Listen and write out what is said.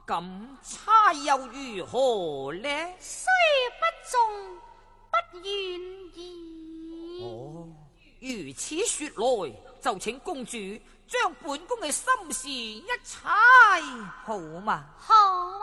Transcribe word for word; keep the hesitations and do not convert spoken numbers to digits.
咁差又如何呢？ 雖不中，不願意。 哦，如此說來，就請公主將本宮嘅心事一猜好嘛？ 好。